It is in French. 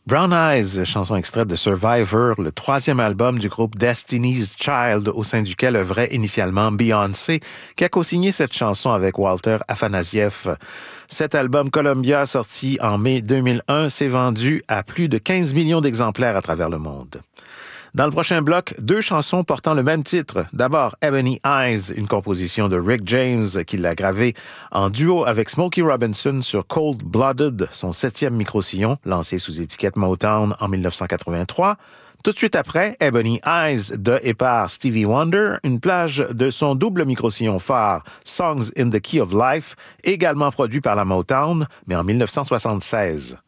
Brown Eyes, chanson extraite de Survivor, le troisième album du groupe Destiny's Child, au sein duquel œuvrait initialement Beyoncé, qui a co-signé cette chanson avec Walter Afanasieff. Cet album Columbia, sorti en mai 2001, s'est vendu à plus de 15 millions d'exemplaires à travers le monde. Dans le prochain bloc, deux chansons portant le même titre. D'abord, Ebony Eyes, une composition de Rick James qui l'a gravée en duo avec Smokey Robinson sur Cold Blooded, son 7e micro-sillon, lancé sous étiquette Motown en 1983. Tout de suite après, Ebony Eyes de et par Stevie Wonder, une plage de son double micro-sillon phare, Songs in the Key of Life, également produit par la Motown, mais en 1976.